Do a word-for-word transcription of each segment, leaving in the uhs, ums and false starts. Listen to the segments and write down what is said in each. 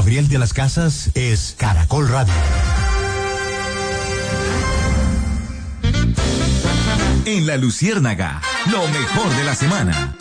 Gabriel de las Casas es Caracol Radio. En La Luciérnaga, lo mejor de la semana.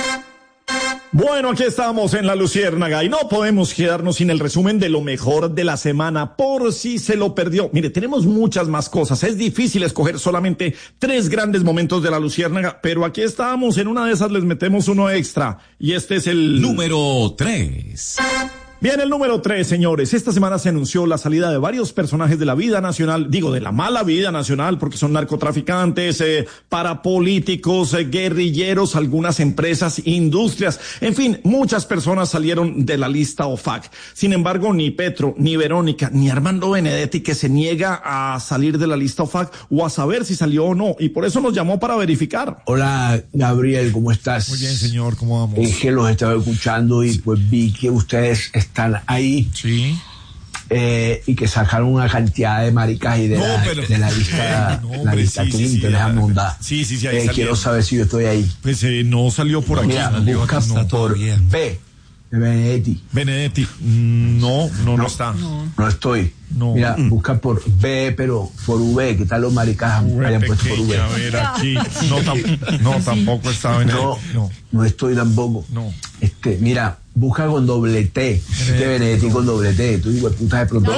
Bueno, aquí estamos en La Luciérnaga y no podemos quedarnos sin el resumen de lo mejor de la semana por si se lo perdió. Mire, tenemos muchas más cosas. Es difícil escoger solamente tres grandes momentos de La Luciérnaga, pero aquí estamos. En una de esas les metemos uno extra y este es el número tres. Bien, el número tres, señores. Esta semana se anunció la salida de varios personajes de la vida nacional, digo, de la mala vida nacional, porque son narcotraficantes, eh, parapolíticos, eh, guerrilleros, algunas empresas, industrias, en fin, muchas personas salieron de la lista O F A C. Sin embargo, ni Petro, ni Verónica, ni Armando Benedetti, que se niega a salir de la lista O F A C o a saber si salió o no, y por eso nos llamó para verificar. Hola, Gabriel, ¿cómo estás? Muy bien, señor, ¿cómo vamos? Es que los estaba escuchando y pues vi que ustedes están ahí. Sí. Eh, y que sacaron una cantidad de maricas y de, no, la, pero, de la lista, no, la hombre, lista sí, Clinton, sí, sí, esa bondad. Sí, sí, sí, ahí eh, quiero saber si yo estoy ahí. Pues eh, no salió por aquí. Mira, salió, busca no, por B, de Benedetti. Benedetti, no, no, no, no está. No, no estoy. No. Mira, mm. busca por B, pero por V, ¿qué tal los maricas hayan puesto por V? A ver, aquí. No, tam- no tampoco está Benedetti. No, no, no estoy tampoco. No. Este, mira, busca con doble T. Este Benedetti con doble T. Tú digo, puta de pronto. No,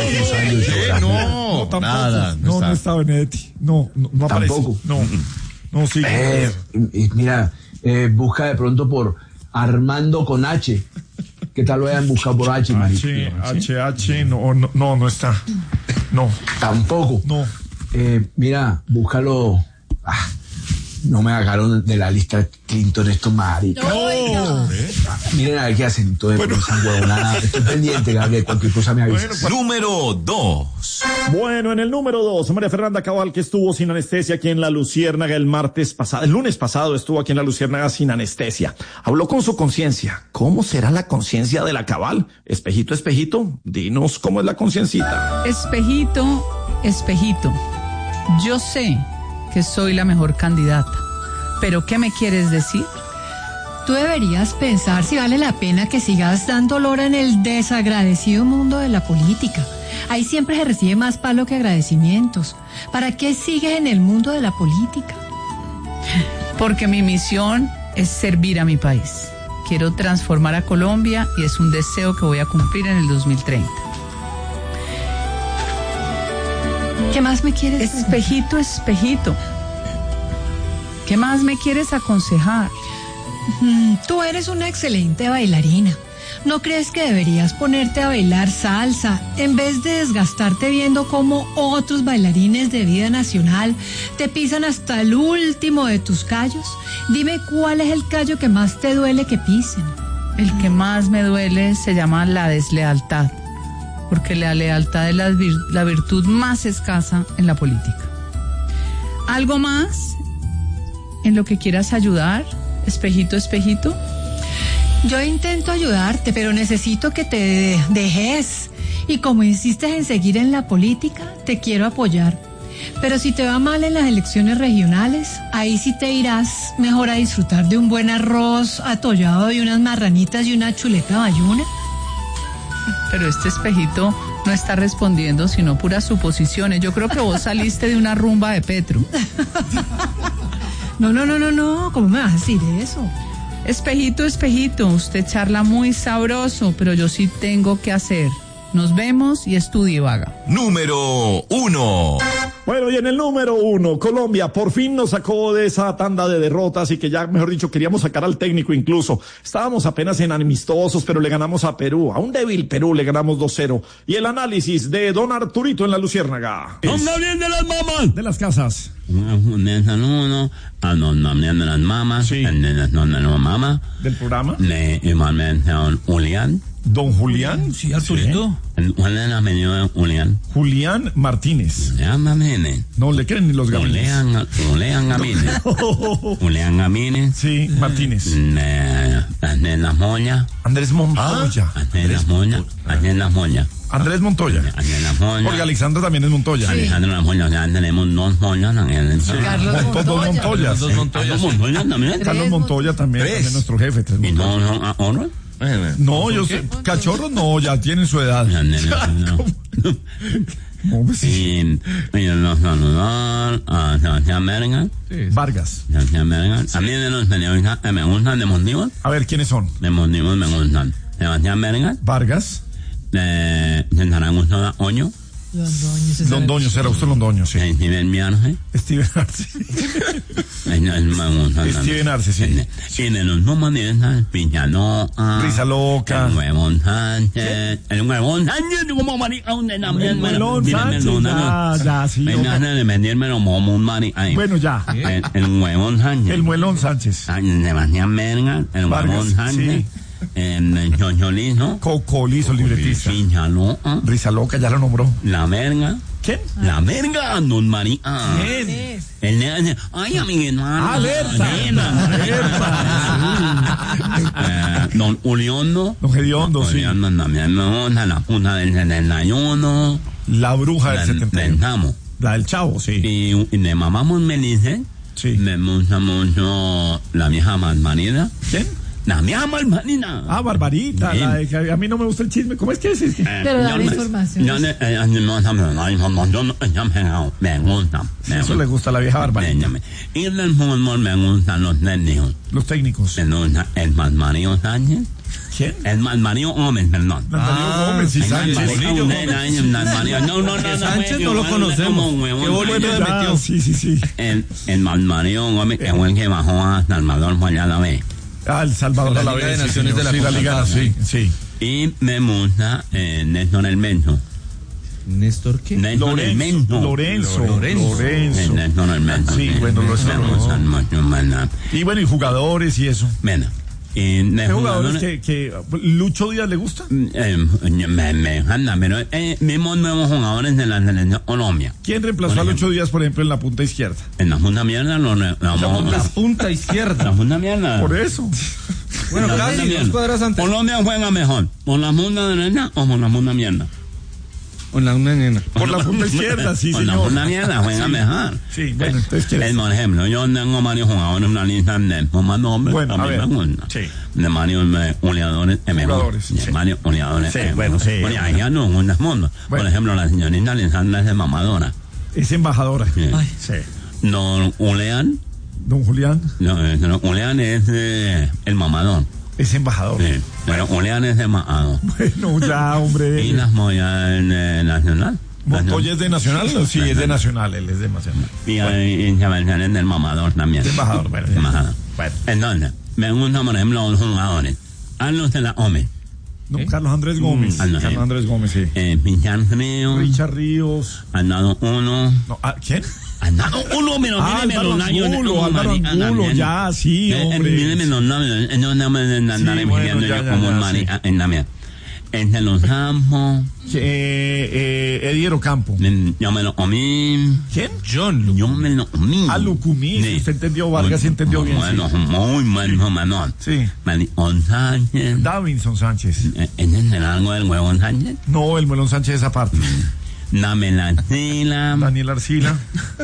no, no, tampoco. Nada, no, no, no está Benedetti. No, no, no aparece. Tampoco. No, no, sí. Eh, mira, eh, busca de pronto por Armando con H. ¿Qué tal lo hayan buscado por H, marico? H, H, H, no, no, no, no está. No. Tampoco. No. Eh, mira, búscalo. Ah, no me sacaron de la lista Clinton estos maricas. No. ¿Eh? Miren a ver qué hacen todo bueno. esa huevonada. Estoy pendiente, Gabriel, cualquier cosa me avisa. Bueno, pues. Número dos. Bueno, en el número dos, María Fernanda Cabal, que estuvo sin anestesia aquí en La Luciérnaga el martes pasado, el lunes pasado estuvo aquí en La Luciérnaga sin anestesia. Habló con su conciencia. ¿Cómo será la conciencia de la Cabal? Espejito, espejito, dinos cómo es la conciencita. Espejito, espejito, yo sé que soy la mejor candidata, pero ¿qué me quieres decir? Tú deberías pensar si vale la pena que sigas dando lora en el desagradecido mundo de la política. Ahí siempre se recibe más palo que agradecimientos. ¿Para qué sigues en el mundo de la política? Porque mi misión es servir a mi país. Quiero transformar a Colombia y es un deseo que voy a cumplir en el dos mil treinta. ¿Qué más me quieres? Espejito, espejito. ¿Qué más me quieres aconsejar? Mm, tú eres una excelente bailarina. ¿No crees que deberías ponerte a bailar salsa en vez de desgastarte viendo cómo otros bailarines de vida nacional te pisan hasta el último de tus callos? Dime cuál es el callo que más te duele que pisen. El que más me duele se llama la deslealtad, porque la lealtad es la, vir- la virtud más escasa en la política. ¿Algo más en lo que quieras ayudar, espejito, espejito? Yo intento ayudarte, pero necesito que te dejes. Y como insistes en seguir en la política, te quiero apoyar. Pero si te va mal en las elecciones regionales, ahí sí te irás mejor a disfrutar de un buen arroz atollado y unas marranitas y una chuleta bayuna. Pero este espejito no está respondiendo, sino puras suposiciones. Yo creo que vos saliste de una rumba de Petro. No, no, no, no, no. ¿Cómo me vas a decir eso? Espejito, espejito, usted charla muy sabroso, pero yo sí tengo que hacer. Nos vemos y estudie vaga. Número uno. Bueno, y en el número uno, Colombia por fin nos sacó de esa tanda de derrotas y que ya, mejor dicho, queríamos sacar al técnico incluso. Estábamos apenas en amistosos, pero le ganamos a Perú. A un débil Perú le ganamos dos cero. Y el análisis de don Arturito en La Luciérnaga. ¡Onda bien de las mamás! De las casas. Un saludo a los nombres de las mamás, Sí. de las nombres de las mamás, Del programa. de igualmente a don Julián. Don Julián. Sí, Arturito. ¿Cuál es el apellido de Julián? Julián Martínez. Julián Gamínez. No le creen ni los gabinetes. Julián, Julián Gamínez. Julián Gamínez. Sí, Martínez. De, de las Moñas. Andrés Montoya. De las Moñas. De las Moñas. Andrés Montoya. De las Moñas. Porque Alexandra también es Montoya. Alejandro Las Moñas. O sea, tenemos dos Moñas también. Sí. Carlos Monto- dos Montoya. Montoyas. Dos sí. Montoyas. Dos Montoyas también. Carlos Montoya también, Tres. también nuestro jefe. Tres ¿Y Montoya. no son ahora? No, yo sé, cachorros no, ya tienen su edad. La nena, no. ¿Cómo pues, sí? Y y nos saludar a Sebastián Bergan. Vargas. Sebastián Bergan. A mí de los periodistas que me gustan de motivos, A ver, ¿quiénes son? de motivos me gustan. Sebastián Bergan, Vargas. de Santana Augusto Oño, Londoño, será usted Londoño, sí. Steven Miarge. Steven Arce. Me gustan Steven Arce, sí. Y de los humoristas, Piñaloa, Risa Loca. el Huevón Sánchez, el Huevón Sánchez, como marica, un también, El Huevón Sánchez, ya, ya, sí. Me gana de venderme como un marica. Bueno, ya. El, el Huevón Sánchez. El Muelón Sánchez. Sebastián Bergan, el Vargas, Huevón Sánchez, sí. el Chocholino, Coco Lizo, libretista. Piñaloa, Risa Loca, ya lo nombró. la verga. ¿Quién? La verga, don marica. ¿Quién? El nene, ay, amiguito. Alerta. Eh, don Uliondo. Don Gediondo, sí. Uliondo también me gusta, la puta del setenta y uno. La bruja del setenta y uno. Pensamos. La del Chavo, sí. Y, y de mamá Melice, Sí. me gusta mucho la vieja malmarida. ¿Quién? La vieja malmarida. Ah, Barbarita. Bien. La de que a mí no me gusta el chisme. ¿Cómo es que es? Es que- Eh, Pero da yo la me- información. yo ne- eh, a mí me gusta, la información, ya me me gusta. me Eso gusta. le gusta a la vieja Barbarita. Véñame. Y del fútbol me gustan los técnicos. Los técnicos. Me gusta el Malmario Sánchez. ¿Quién? El Malmario Gómez, perdón. Darío Gómez y El Sánchez. Malmario Gómez, el Malmario- No, no, no, no. Sánchez me no lo equivoco, conocemos. como huevón, Qué bonito Sánchez. de Ya, metió. sí, sí, sí. El, el Malmario Gómez, que fue el que bajó a Salvador fue allá a la vez. Ah, El Salvador La a la Liga vez. de sí, Naciones señor. de la Sí, la Liga, sí, CONCACAF. sí. Y me gusta eh, Néstor El Menso. ¿Néstor qué? Néstor El Lorenzo. Menso. Lorenzo. Lorenzo. Lorenzo. El Néstor El Menso. Sí, bueno, lo es. Me gustan mucho, ¿verdad? Y bueno, y jugadores y eso. Bueno, y de ¿Qué jugadores jugadores... que, que Lucho Díaz le gusta? Eh, me, me encanta, pero eh, vimos nuevos jugadores de la selección Colombia. ¿Quién reemplazó Por a Lucho ejemplo. Díaz, por ejemplo, en la punta izquierda? En la punta mierda lo re- la vamos La a punta izquierda. la punta mierda. Por eso. Bueno, La casi punta dos mierda. cuadras antes. Colombia juega mejor, ¿por la punta derecha o por la punta mierda? Con la una nena. Por la punta izquierda, sí, Por la señor. punta mierda juega mejor. Sí, bueno, entonces, ¿qué Eh, es? por ejemplo, yo tengo varios jugadores en una lista de más nombres. Bueno, a a mí ver, me gusta. sí. De varios eh, goleadores es mejor. Jugadores, De sí. varios goleadores Sí, es bueno, mejor. sí. Bueno, allá no en el mundo. Bueno. Por ejemplo, la señorita Alessandra es de mamadora. Es embajadora. Sí. Sí. Don Ulean, Don Julián no, eh, no, Ulean es eh, el mamador. es embajador. Sí. Pero Ulean es de mamador. Bueno, ya, Y hombre. las Moya en eh, Nacional. ¿Montoya es de Nacional? Sí, es de Nacional, él es de Nacional. Y en Sebastián es del mamador también. De embajador, bueno, ya. Embajador. Bueno. Entonces, me gustan, por ejemplo, los jugadores. Carlos de la Ome, Don Carlos Andrés Gómez. Ah, no, Carlos eh. Andrés Gómez, sí. eh, Pichar Frío, Richard Ríos. han dado uno. No, ah, ¿quién? Han dado uno, pero Ah, míreme Álvaro los labios. Angulo, como Álvaro marica Angulo, también. ya, sí, Eh, eh, hombre. Míreme los labios, eh, no no me de andar Sí, envidiando bueno, ya, yo ya, como ya, un marica en la mía. Entre los campos, Eh, eh, Ediero Campo. mm, yo me lo comí. ¿Quién? John. Yo me lo comí. Ah, lo comí. Sí. Usted entendió, Vargas sí entendió bien. Bueno, Sí. muy bueno, Manón. Sí. Maricón Sánchez. Davinson Sánchez. Eh, ¿Es el algo del huevón Sánchez? No, el Melón Sánchez esa parte. Dame la sila. Daniel Arcila.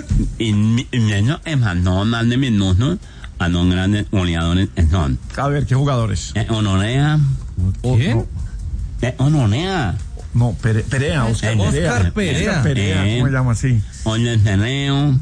Y mi- y eso es más, no más de minutos a los grandes goleadores que son. A ver, ¿qué jugadores? Eh, Honorea. ¿Quién? Eh, Honorea. No, Pere- Perea, Oscar Oscar Perea. Perea. Oscar Perea, Eh. ¿cómo se llama así? Oye, Cerreo.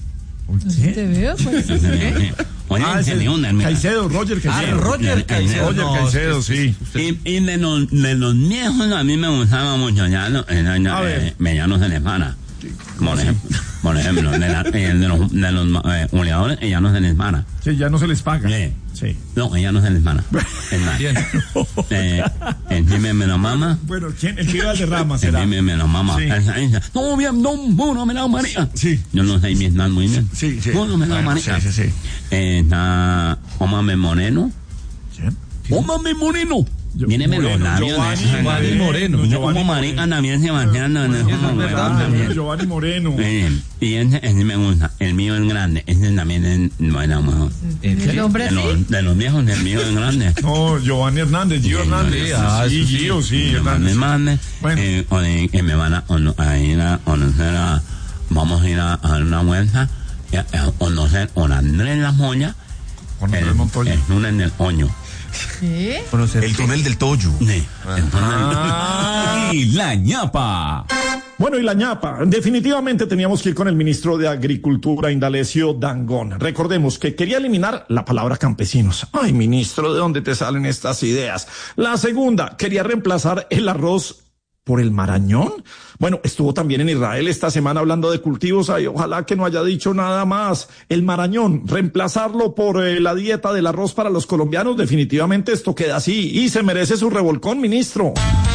¿Sí te veo? Pues, ¿qué? Oye, Ah, ese es Cerreo, mira. Caicedo, Roger Ah, Caicedo. Roger Caicedo. Roger No, Caicedo, es que- sí. Y, y de, los, de los viejos a mí me gustaba mucho ya, no, eh, A eh, ver. Mediano se les para. Por ejemplo, por ejemplo, de, la, eh, de los, de los eh, goleadores, ella no se les para. Que ya no se les paga. Sí. Sí. No, ella no se les para. Es más, Bien. eh, el Jimmy me lo mama. Bueno, ¿quién? El que de rama El será. Jimmy me lo mama. Sí. Esa- esa, No, bien, no, bueno, me la María. Sí. Yo no sé Vietnam muy bien. Sí, sí. Bueno, me la Bueno, María. sí, sí, sí. Eh, está Omame Moreno. ¿Quién? Omame Moreno. Yo- Míreme los Moreno, labios. Giovanni de- Giovanni Moreno. Yo Giovanni como marica también Sebastián. no, no, Eso es como verdad, huevón Ah, también. Giovanni Moreno. Eh, y ese, ese me gusta. El mío es grande. Ese también es bueno, mejor. ¿El hombre De así? los, de los viejos, el mío es grande. No, Giovanni Hernández, Gio Sí, Hernández. ah, Sí, eso sí. Gio, sí, Me Hernández. mande. Bueno. Eh, o de que me van a, ono- a ir a conocer a. Vamos a ir a, a dar una vuelta. y A, a conocer a Andrés La Moya. Con Andrés el, Montoya. el lunes en el Oño. ¿Qué? El túnel del Toyo. Sí. Ah, y la ñapa. Bueno, y la ñapa. Definitivamente teníamos que ir con el ministro de Agricultura, Indalecio Dangond. Recordemos que quería eliminar la palabra campesinos. Ay, ministro, ¿de dónde te salen estas ideas? La segunda, quería reemplazar el arroz por el marañón. Bueno, estuvo también en Israel esta semana hablando de cultivos. Ay, ojalá que no haya dicho nada más. El marañón, reemplazarlo por eh, la dieta del arroz para los colombianos. Definitivamente esto queda así y se merece su revolcón, ministro.